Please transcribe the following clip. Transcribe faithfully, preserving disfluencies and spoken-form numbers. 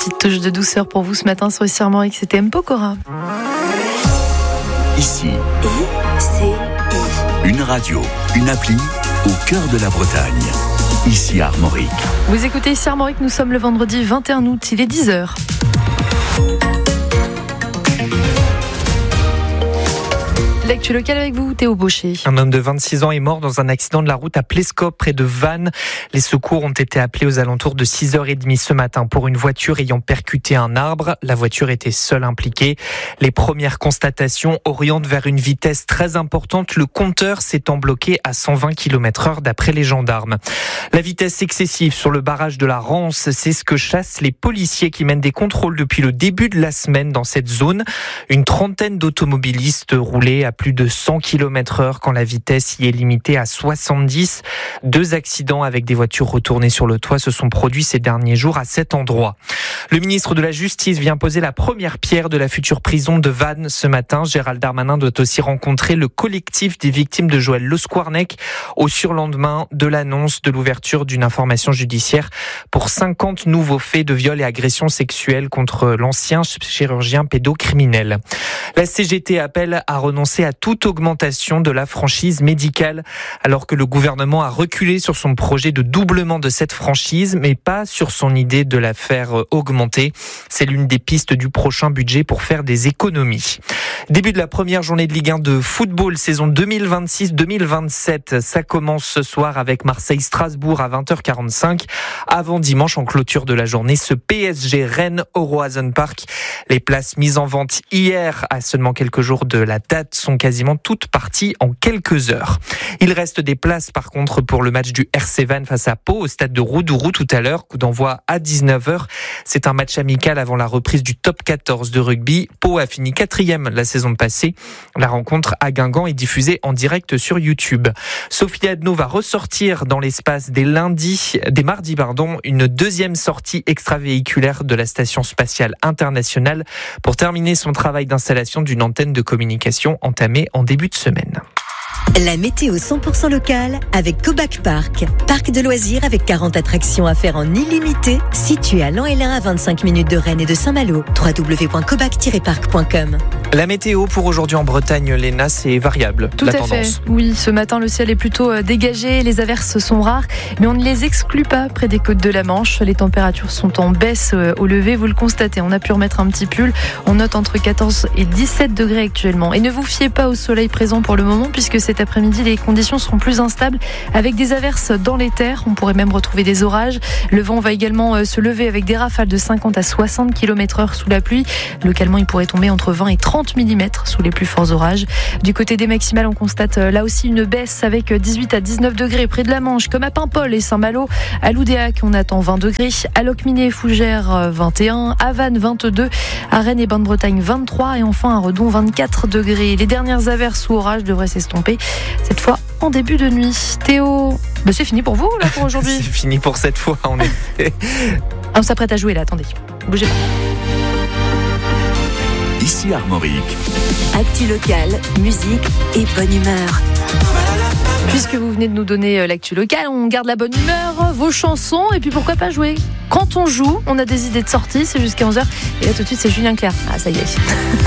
petite touche de douceur pour vous ce matin sur Ici Armorique, c'était Mpokora. Ici, I C I. une radio, une appli au cœur de la Bretagne. Ici Armorique. Vous écoutez Ici Armorique, nous sommes le vendredi vingt et un août, il est dix heures. L'actu locale avec vous, Théo Baucher. Un homme de vingt-six ans est mort dans un accident de la route à Plescop, près de Vannes. Les secours ont été appelés aux alentours de six heures trente ce matin pour une voiture ayant percuté un arbre. La voiture était seule impliquée. Les premières constatations orientent vers une vitesse très importante, le compteur s'étant bloqué à cent vingt kilomètres heure d'après les gendarmes. La vitesse excessive sur le barrage de la Rance, c'est ce que chassent les policiers qui mènent des contrôles depuis le début de la semaine dans cette zone. Une trentaine d'automobilistes roulaient à plus de cent kilomètres heure quand la vitesse y est limitée à soixante-dix. Deux accidents avec des voitures retournées sur le toit se sont produits ces derniers jours à cet endroit. Le ministre de la Justice vient poser la première pierre de la future prison de Vannes ce matin. Gérald Darmanin doit aussi rencontrer le collectif des victimes de Joël Le Squarnec au surlendemain de l'annonce de l'ouverture d'une information judiciaire pour cinquante nouveaux faits de viol et agressions sexuelles contre l'ancien chirurgien pédocriminel. La C G T appelle à renoncer à toute augmentation de la franchise médicale, alors que le gouvernement a reculé sur son projet de doublement de cette franchise, mais pas sur son idée de la faire augmenter. C'est l'une des pistes du prochain budget pour faire des économies. Début de la première journée de Ligue un de football, saison deux mille vingt-six deux mille vingt-sept. Ça commence ce soir avec Marseille-Strasbourg à vingt heures quarante-cinq. Avant dimanche, en clôture de la journée, ce P S G Rennes au Roazhon Park. Les places mises en vente hier, à seulement quelques jours de la date, sont quasiment toutes parties en quelques heures. Il reste des places par contre pour le match du R C Vannes face à Pau au stade de Roudourou tout à l'heure. Coup d'envoi à dix-neuf heures. C'est un match amical avant la reprise du top quatorze de rugby. Pau a fini quatrième la saison passée. La rencontre à Guingamp est diffusée en direct sur YouTube. Sophie Adno va ressortir dans l'espace des lundis, des mardis pardon, une deuxième sortie extravéhiculaire de la Station Spatiale Internationale pour terminer son travail d'installation d'une antenne de communication entamée en début de semaine. La météo cent pour cent locale avec Cobac Park. Parc de loisirs avec quarante attractions à faire en illimité, situé à Lan-Hélin à vingt-cinq minutes de Rennes et de Saint-Malo. w w w point cobac tiret parc point com. La météo pour aujourd'hui en Bretagne, Léna, c'est variable. Tout la à tendance. fait. Oui, ce matin, le ciel est plutôt dégagé. Les averses sont rares, mais on ne les exclut pas près des côtes de la Manche. Les températures sont en baisse au lever. Vous le constatez, on a pu remettre un petit pull. On note entre quatorze et dix-sept degrés actuellement. Et ne vous fiez pas au soleil présent pour le moment, puisque cet après-midi, les conditions seront plus instables avec des averses dans les terres. On pourrait même retrouver des orages. Le vent va également se lever avec des rafales de cinquante à soixante kilomètres heure sous la pluie. Localement, il pourrait tomber entre vingt et trente millimètres sous les plus forts orages. Du côté des maximales, on constate là aussi une baisse avec dix-huit à dix-neuf degrés près de la Manche, comme à Paimpol et Saint-Malo. À Loudéac, on attend vingt degrés. À Locminé et Fougères, vingt et un. À Vannes, vingt-deux. À Rennes et Bain-de-Bretagne, vingt-trois. Et enfin à Redon, vingt-quatre degrés. Les dernières averses ou orages devraient s'estomper, cette fois en début de nuit. Théo, bah c'est fini pour vous là pour aujourd'hui. C'est fini pour cette fois, en effet. On s'apprête à jouer là, attendez. Bougez pas. Ici Armorique. Actu locale, musique et bonne humeur. Puisque vous venez de nous donner l'actu locale, on garde la bonne humeur, vos chansons, et puis pourquoi pas jouer. Quand on joue, on a des idées de sortie, c'est jusqu'à onze heures. Et là tout de suite, c'est Julien Clerc. Ah, ça y est.